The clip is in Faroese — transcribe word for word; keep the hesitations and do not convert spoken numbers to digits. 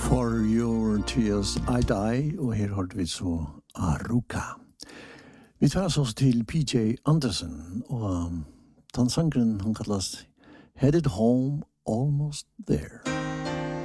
For Your Tears I Die, og her hørte vi så Aruka. Vi tar oss til P J Anderson, og um, den sangren han kallas Headed Home Almost There.